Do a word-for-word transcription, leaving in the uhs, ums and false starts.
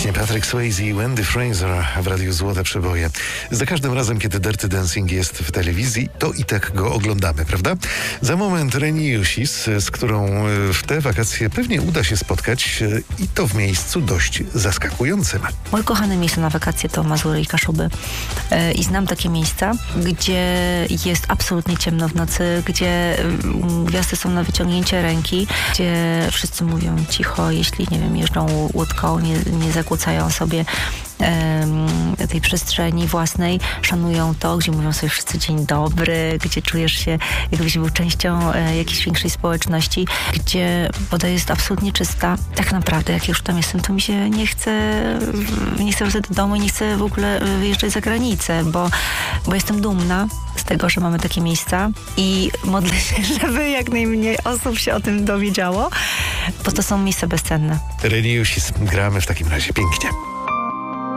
Pięknie, Patrick Swayze i Wendy Fraser w Radiu Złote Przeboje. Za każdym razem, kiedy Dirty Dancing jest w telewizji, to i tak go oglądamy, prawda? Za moment Reni Jusis, z którą w te wakacje pewnie uda się spotkać i to w miejscu dość zaskakującym. Moje kochane miejsce na wakacje to Mazury i Kaszuby. I znam takie miejsca, gdzie jest absolutnie ciemno w nocy, gdzie gwiazdy są na wyciągnięcie ręki, gdzie wszyscy mówią cicho, jeśli, nie wiem, jeżdżą łódką, nie, nie zakłócają sobie um, tej przestrzeni własnej, szanują to, gdzie mówią sobie wszyscy dzień dobry, gdzie czujesz się, jakbyś był częścią e, jakiejś większej społeczności, gdzie woda jest absolutnie czysta. Tak naprawdę, jak już tam jestem, to mi się nie chce, nie chcę wrócić do domu i nie chcę w ogóle wyjeżdżać za granicę, bo, bo jestem dumna z tego, że mamy takie miejsca i modlę się, żeby jak najmniej osób się o tym dowiedziało, bo to są miejsca bezcenne. Reni Jusis, gramy w takim razie pięknie.